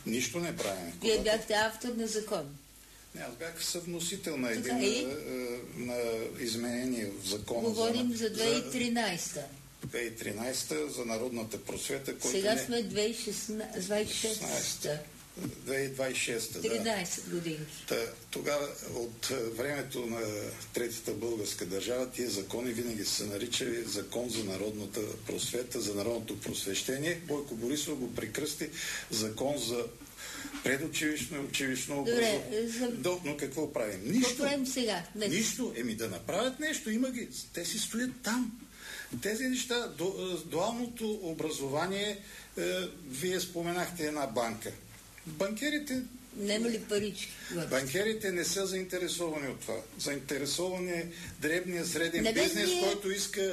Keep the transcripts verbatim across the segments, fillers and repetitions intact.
Нищо не правим. Вие когато... бяхте автор на закон. Не, аз бях съвносител на един е... на изменение в закона. Говорим за две хиляди и тринадесета. две хиляди и тринадесета за народната просвета. Сега не... сме две хиляди и шестнадесета. две хиляди двадесет и шеста, тринадесет години. Та, тогава, от времето на Третата българска държава, тия закони винаги са наричали закон за народната просвета, за народното просвещение. Бойко Борисов го прекръсти закон за предучилищно и училищно образование. За... Но какво правим? Нищо. Какво правим сега? Днес? Нищо. Еми да направят нещо. Има ги. Те си стоят там. Тези неща, дуалното образование, е, вие споменахте една банка. Банкерите... Нема ли парички? Банкерите не са заинтересовани от това. Заинтересовани е дребния среден не бизнес, не... който иска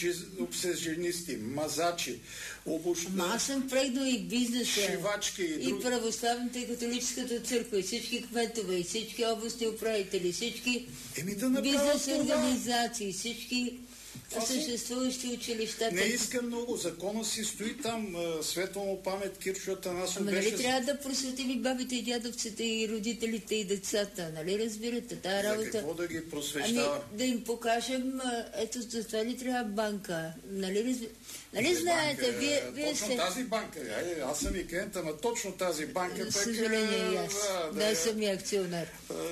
обсеженисти, мазачи, обуч... Ама аз съм прегнал и бизнеса, шивачки, и, и друг... православната и католическата църква, и всички кметове, и всички областни управители, всички Еми да бизнес организации, всички съществуващи училища. Не иска много. Закона си стои там. Светла му памет, Кирчо Атанасов. Ама нали беше... трябва да просветим и бабите, и дядовците, и родителите, и децата? Нали разбирате? Тая работа... За какво да ги просвещава? Ами да им покажем, ето за това ли трябва банка? Нали разбирате? Нали знаете, банка, вие, вие точно се... тази банка. Айде, аз съм и клиент, ама точно тази банка... За съжаление и аз. Да, да, да съм и акционер.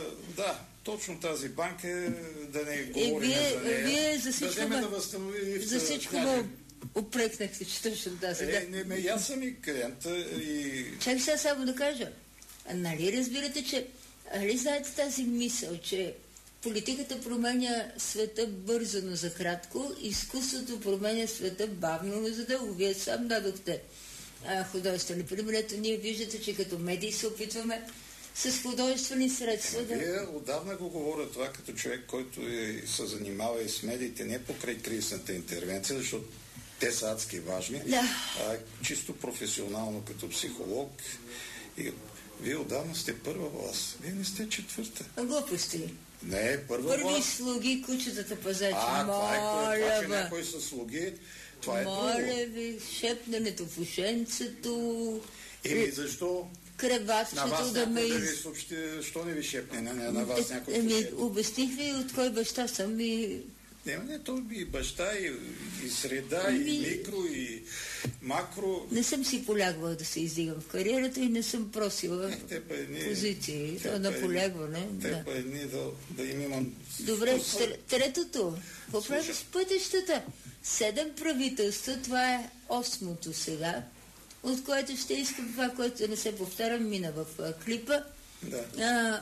Да. Точно тази банка, да не говорим вие, за нея, вие за всичко, да ме да възстанови... За всичко ме упрекнахте, че точно тази. Е, не, ме, аз съм и клиента и... Чакай сега само да кажа. Нали разбирате, че... Нали знаете тази мисъл, че политиката променя света бързо, но за кратко, изкуството променя света бавно, но за дълго. Вие сам дадохте художествени пример. Ето ние виждате, че като медии се опитваме с художествени средства. Да... Вие отдавна го говоря това като човек, който е, се занимава и с медиите, не покрай кризисната интервенция, защото те са адски важни, да. а чисто професионално като психолог. И вие отдавна сте първа власт. Вие не сте четвърта. А глупости. Не, първа Първи власт. слуги, кучетата пазачи. А, това е, това, че бе. някои са слуги, това е Моля друго. ви, шепненето в ушенцето. Еми, защо? Кръвачето да ме... Да ви съобщи, що не ви шепне на, на вас някой? Еми, обясних ви от кой баща съм и... Не, не, то и баща, и, и среда, ми... и микро, и макро. Не съм си полягвала да се издигам в кариерата и не съм просила е, едни, позиции. Това на полягване. Те да. па едни да, да им имам... Добре, третото. Какво прави с пътищата? Седем правителства, това е осмото сега, от което ще искам това, което не се повтаря, мина в а, клипа. Да. А,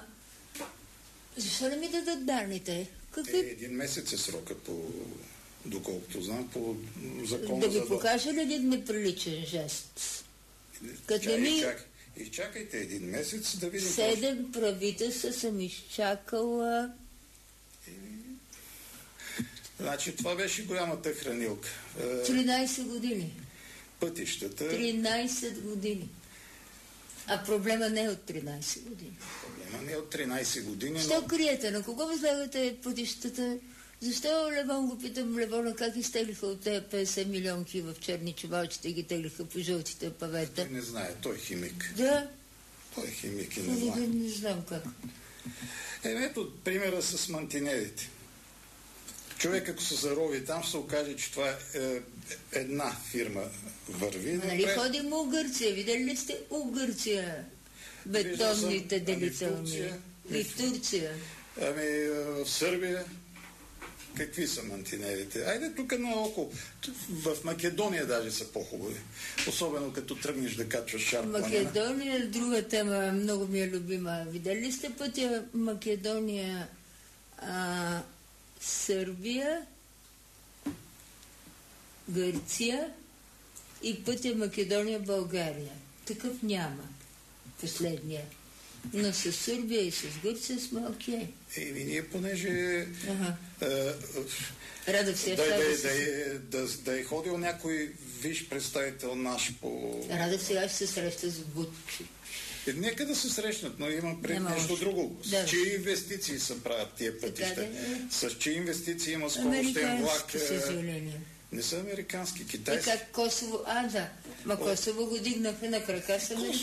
защо не ми дадат данните? Какви... Е, един месец е срока по, доколкото знам, по закона да ви за... покажа ли един неприличен жест? Като Чай, ми... чак, изчакайте един месец да видим... Седем правителства съм изчакала... Е... Значи това беше голямата хранилка. тринадесет години. Пътищата... тринадесет години. А проблема не е от тринадесет години. Проблема не е от тринадесет години, Що но... криете? На кого възлагате пътищата? Защо Левон го питам, Левона, как изтеглиха от тези петдесет милионки в черни чувалчета и ги теглиха по жълтите павета? Той не знае, той е химик. Да. Той е химик и не Не, знае. не знам как. Е, ето примера с мантинелите. Човек, ако се зарови там, се окаже, че това е, е една фирма върви. А нали ходим у Гърция? Видели ли сте у Гърция бетонните делителни? Ами и в Турция. Ами в Сърбия. Какви са мантинелите? Айде тук наоколо. В Македония даже са по-хубави. Особено като тръгнеш да качваш шар планина. Македония е друга тема, много ми е любима. Видели ли сте пътя Македония, а, Сърбия, Гърция и пътя Македония-България? Такъв няма. Последния. Но с Сърбия и с Гърция сме окей. Okay. И ние, понеже... Ага. А, Радов се, да, да, да, да, да е ходил някой виж представител наш по... Радов сега ще се среща с Бутчи. Е, нека да се срещнат, но имам пред Нема нещо още. друго. Да. С чии инвестиции се правят тия пътища? Да, да. С чии инвестиции има скоростен влак? Съжаление. Не са американски, китайски. И как Косово... А, да. Ма Косово го дигнаха на крака.